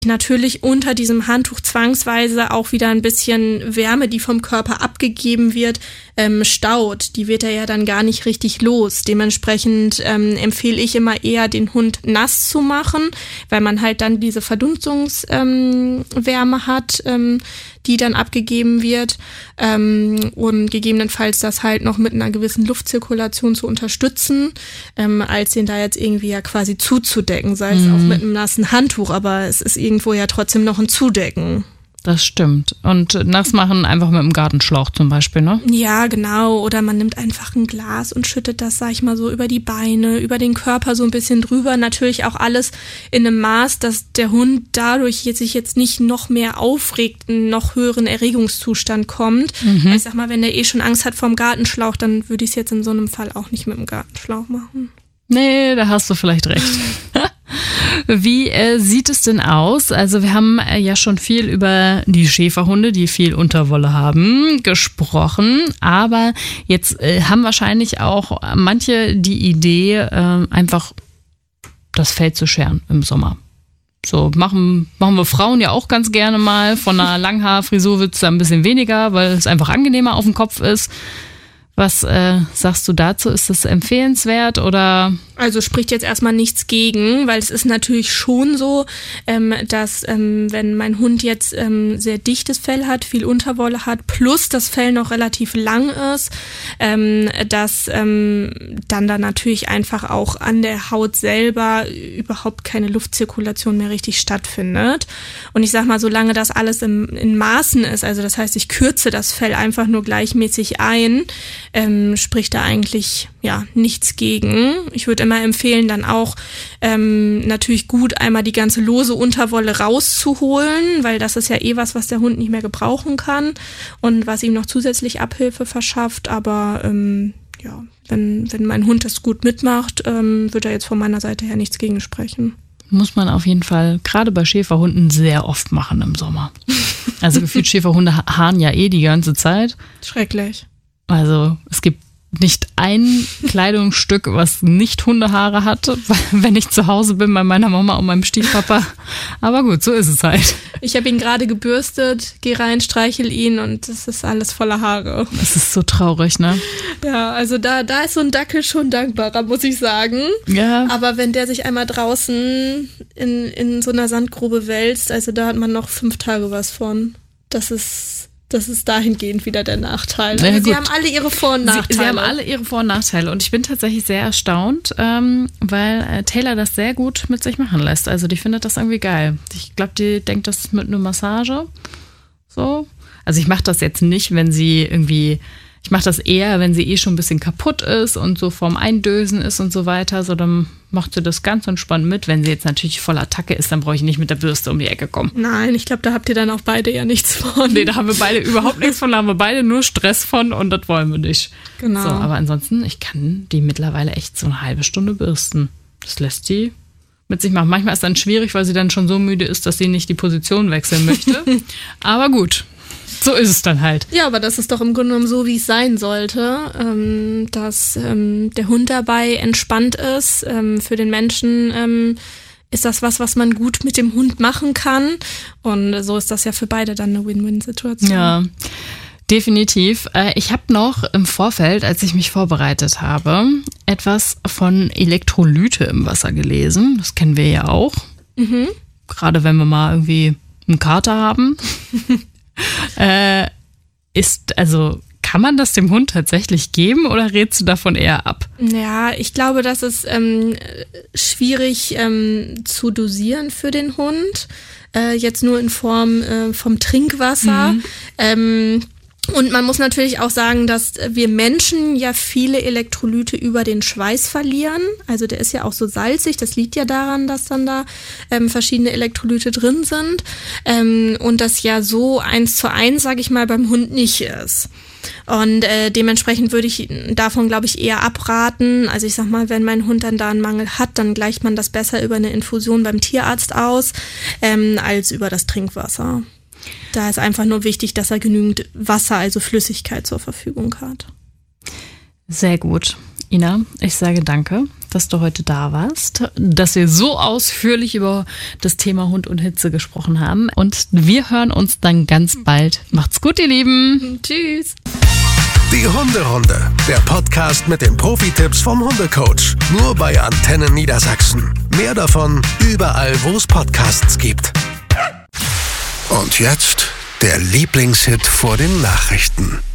natürlich unter diesem Handtuch zwangsweise auch wieder ein bisschen Wärme, die vom Körper abgegeben wird, staut. Die wird er ja dann gar nicht richtig los. Dementsprechend empfehle ich immer eher, den Hund nass zu machen, weil man halt dann diese Verdunstungswärme hat, die dann abgegeben wird, und gegebenenfalls das halt noch mit einer gewissen Luftzirkulation zu unterstützen, als den da jetzt irgendwie ja quasi zuzudecken, sei es auch mit einem nassen Handtuch, aber es ist irgendwo ja trotzdem noch ein Zudecken. Das stimmt. Und nass machen einfach mit dem Gartenschlauch zum Beispiel, ne? Ja, genau. Oder man nimmt einfach ein Glas und schüttet das, sag ich mal, so über die Beine, über den Körper so ein bisschen drüber. Natürlich auch alles in einem Maß, dass der Hund dadurch sich jetzt nicht noch mehr aufregt, in einen noch höheren Erregungszustand kommt. Ich sag mal, wenn der schon Angst hat vorm Gartenschlauch, dann würde ich es jetzt in so einem Fall auch nicht mit dem Gartenschlauch machen. Nee, da hast du vielleicht recht. Wie sieht es denn aus? Also wir haben ja schon viel über die Schäferhunde, die viel Unterwolle haben, gesprochen. Aber jetzt haben wahrscheinlich auch manche die Idee, einfach das Fell zu scheren im Sommer. So machen wir Frauen ja auch ganz gerne mal. Von einer Langhaarfrisur wird es da ein bisschen weniger, weil es einfach angenehmer auf dem Kopf ist. Was sagst du dazu? Ist das empfehlenswert oder? Also spricht jetzt erstmal nichts gegen, weil es ist natürlich schon so, dass wenn mein Hund jetzt sehr dichtes Fell hat, viel Unterwolle hat, plus das Fell noch relativ lang ist, dass dann da natürlich einfach auch an der Haut selber überhaupt keine Luftzirkulation mehr richtig stattfindet. Und ich sag mal, solange das alles in Maßen ist, also das heißt, ich kürze das Fell einfach nur gleichmäßig ein, spricht da eigentlich ja nichts gegen. Ich würde immer empfehlen, dann auch natürlich gut einmal die ganze lose Unterwolle rauszuholen, weil das ist ja was der Hund nicht mehr gebrauchen kann und was ihm noch zusätzlich Abhilfe verschafft. Aber ja, wenn mein Hund das gut mitmacht, wird da jetzt von meiner Seite her nichts gegen sprechen. Muss man auf jeden Fall gerade bei Schäferhunden sehr oft machen im Sommer. Also gefühlt Schäferhunde haaren ja die ganze Zeit. Schrecklich. Also es gibt nicht ein Kleidungsstück, was nicht Hundehaare hat, wenn ich zu Hause bin bei meiner Mama und meinem Stiefpapa. Aber gut, so ist es halt. Ich habe ihn gerade gebürstet, geh rein, streichel ihn und es ist alles voller Haare. Das ist so traurig, ne? Ja, also da ist so ein Dackel schon dankbarer, muss ich sagen. Ja. Aber wenn der sich einmal draußen in so einer Sandgrube wälzt, also da hat man noch 5 Tage was von. Das ist dahingehend wieder der Nachteil. Also ja, sie haben alle ihre Vor- und Nachteile. Sie haben alle ihre Vor- und Nachteile. Und ich bin tatsächlich sehr erstaunt, weil Taylor das sehr gut mit sich machen lässt. Also die findet das irgendwie geil. Ich glaube, die denkt das mit einer Massage. So. Also ich mache das jetzt nicht, ich mache das eher, wenn sie schon ein bisschen kaputt ist und so vorm Eindösen ist und so weiter. So, dann macht sie das ganz entspannt mit. Wenn sie jetzt natürlich voll Attacke ist, dann brauche ich nicht mit der Bürste um die Ecke kommen. Nein, ich glaube, da habt ihr dann auch beide ja nichts von. Nee, da haben wir beide überhaupt nichts von, da haben wir beide nur Stress von und das wollen wir nicht. Genau. So, aber ansonsten, ich kann die mittlerweile echt so eine halbe Stunde bürsten. Das lässt die mit sich machen. Manchmal ist dann schwierig, weil sie dann schon so müde ist, dass sie nicht die Position wechseln möchte. Aber gut. So ist es dann halt. Ja, aber das ist doch im Grunde genommen so, wie es sein sollte, dass der Hund dabei entspannt ist. Für den Menschen ist das was man gut mit dem Hund machen kann. Und so ist das ja für beide dann eine Win-Win-Situation. Ja, definitiv. Ich habe noch im Vorfeld, als ich mich vorbereitet habe, etwas von Elektrolyte im Wasser gelesen. Das kennen wir ja auch. Mhm. Gerade wenn wir mal irgendwie einen Kater haben. Kann man das dem Hund tatsächlich geben oder rätst du davon eher ab? Ja, ich glaube, das ist schwierig zu dosieren für den Hund. Jetzt nur in Form vom Trinkwasser. Und man muss natürlich auch sagen, dass wir Menschen ja viele Elektrolyte über den Schweiß verlieren. Also der ist ja auch so salzig. Das liegt ja daran, dass dann da verschiedene Elektrolyte drin sind. Und das ja so 1:1, sage ich mal, beim Hund nicht ist. Und dementsprechend würde ich davon, glaube ich, eher abraten. Also ich sag mal, wenn mein Hund dann da einen Mangel hat, dann gleicht man das besser über eine Infusion beim Tierarzt aus, als über das Trinkwasser. Da ist einfach nur wichtig, dass er genügend Wasser, also Flüssigkeit zur Verfügung hat. Sehr gut. Ina, ich sage danke. dass du heute da warst, dass wir so ausführlich über das Thema Hund und Hitze gesprochen haben. Und wir hören uns dann ganz bald. Macht's gut, ihr Lieben. Tschüss. Die Hunderunde, der Podcast mit den Profi-Tipps vom Hundecoach. Nur bei Antenne Niedersachsen. Mehr davon überall, wo es Podcasts gibt. Und jetzt der Lieblingshit vor den Nachrichten.